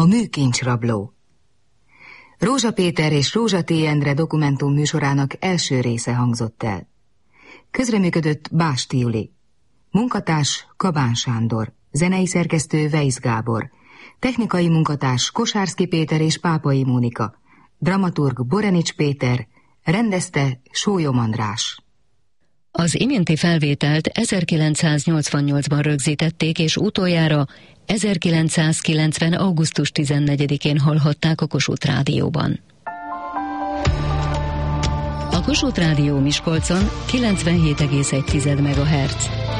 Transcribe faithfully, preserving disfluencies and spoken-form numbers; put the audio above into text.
műkincsrabló. Rózsa Péter és Rózsa T. Endre dokumentum műsorának első része hangzott el. Közreműködött Básti Juli. Munkatárs Kabán Sándor. Zenei szerkesztő Weisz Gábor. Technikai munkatárs Kosárszki Péter és Pápai Mónika. Dramaturg Borenics Péter. Rendezte Sólyom András. Az iménti felvételt ezerkilencszáznyolcvannyolcban rögzítették, és utoljára ezerkilencszázkilencven. augusztus tizennegyedikén hallhatták a Kossuth Rádióban. A Kossuth Rádió Miskolcon kilencvenhét egész egy megahertz.